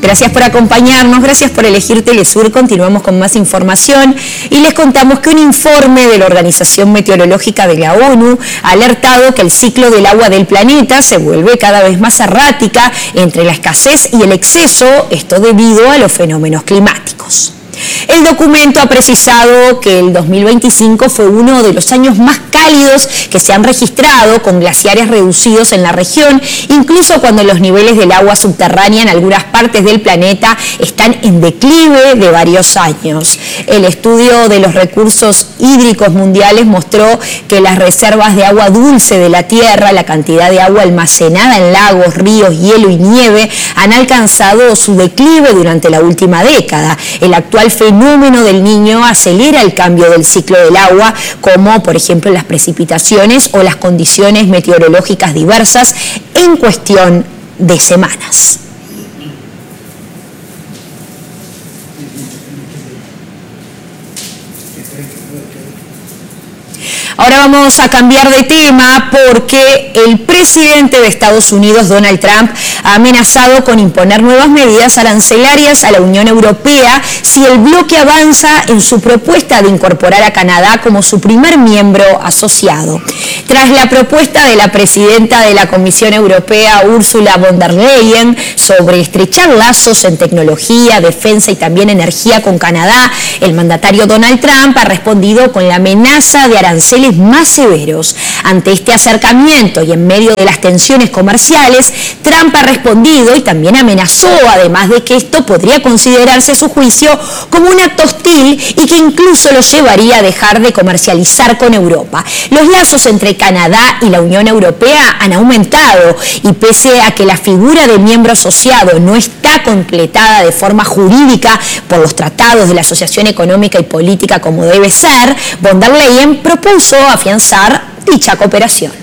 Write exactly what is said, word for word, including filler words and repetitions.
Gracias por acompañarnos, gracias por elegir Telesur. Continuamos con más información y les contamos que un informe de la Organización Meteorológica de la ONU ha alertado que el ciclo del agua del planeta se vuelve cada vez más errática entre la escasez y el exceso, esto debido a los fenómenos climáticos. El documento ha precisado que el dos mil veinticinco fue uno de los años más cálidos que se han registrado, con glaciares reducidos en la región, incluso cuando los niveles del agua subterránea en algunas partes del planeta están en declive de varios años. El estudio de los recursos hídricos mundiales mostró que las reservas de agua dulce de la Tierra, la cantidad de agua almacenada en lagos, ríos, hielo y nieve, han alcanzado su declive durante la última década. El actual fenómeno del Niño acelera el cambio del ciclo del agua, como por ejemplo las precipitaciones o las condiciones meteorológicas diversas en cuestión de semanas. Ahora vamos a cambiar de tema porque el presidente de Estados Unidos, Donald Trump, ha amenazado con imponer nuevas medidas arancelarias a la Unión Europea si el bloque avanza en su propuesta de incorporar a Canadá como su primer miembro asociado. Tras la propuesta de la presidenta de la Comisión Europea, Ursula von der Leyen, sobre estrechar lazos en tecnología, defensa y también energía con Canadá, el mandatario Donald Trump ha respondido con la amenaza de aranceles más severos. Ante este acercamiento y en medio de las tensiones comerciales, Trump ha respondido y también amenazó, además de que esto podría considerarse a su juicio como un acto hostil y que incluso lo llevaría a dejar de comercializar con Europa. Los lazos entre Canadá y la Unión Europea han aumentado y pese a que la figura de miembro asociado no está completada de forma jurídica por los tratados de la Asociación Económica y Política como debe ser, von der Leyen propuso afianzar dicha cooperación.